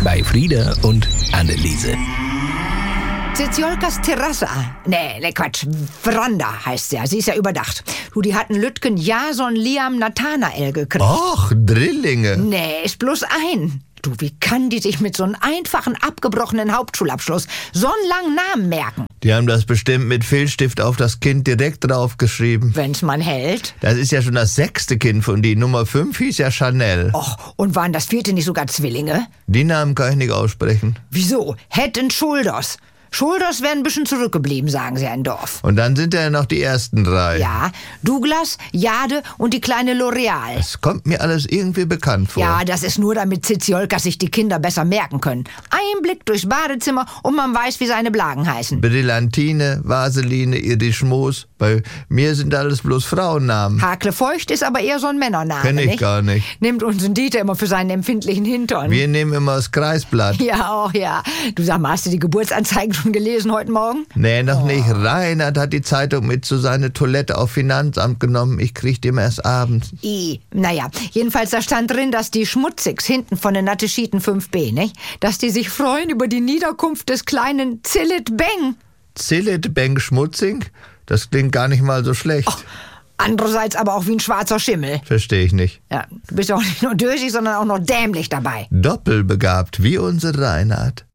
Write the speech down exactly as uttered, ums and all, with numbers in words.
bei Frieda und Anneliese. Zizjolkas Terrassa. Nee, ne Quatsch. Veranda heißt sie ja. Sie ist ja überdacht. Du, die hatten Lütgen Jason, Liam, Nathanael gekriegt. Och, Drillinge. Nee, ist bloß ein. Du, wie kann die sich mit so einem einfachen, abgebrochenen Hauptschulabschluss so einen langen Namen merken? Die haben das bestimmt mit Filzstift auf das Kind direkt draufgeschrieben. Wenn's man hält. Das ist ja schon das sechste Kind von die. Nummer fünf hieß ja Chanel. Och, und waren das vierte nicht sogar Zwillinge? Die Namen kann ich nicht aussprechen. Wieso? Head and Shoulders. Shoulders wären ein bisschen zurückgeblieben, sagen sie ein Dorf. Und dann sind ja noch die ersten drei. Ja, Douglas, Jade und die kleine L'Oreal. Das kommt mir alles irgendwie bekannt vor. Ja, das ist nur, damit Zizjolkas sich die Kinder besser merken können. Ein Blick durchs Badezimmer und man weiß, wie seine Blagen heißen. Brillantine, Vaseline, Irisch Moos. Bei mir sind alles bloß Frauennamen. Hakle Feucht ist aber eher so ein Männername, Kenn ich nicht? gar nicht. Nimmt uns ein Dieter immer für seinen empfindlichen Hintern. Wir nehmen immer das Kreisblatt. Ja, auch ja. Du sag mal, hast du die Geburtsanzeigen schon gelesen heute Morgen? Nee, noch oh. nicht. Reinhard hat die Zeitung mit zu seiner Toilette auf Finanzamt genommen. Ich krieg die immer erst abends. I, naja, jedenfalls da stand drin, dass die Schmutzigs hinten von den Natteschieten fünf b, nicht? Dass die sich freuen über die Niederkunft des kleinen Zillit Beng. Zillit Beng Schmutzing? Das klingt gar nicht mal so schlecht. Oh, andererseits aber auch wie ein schwarzer Schimmel. Verstehe ich nicht. Ja, du bist auch nicht nur dösig, sondern auch noch dämlich dabei. Doppelbegabt, wie unser Reinhard.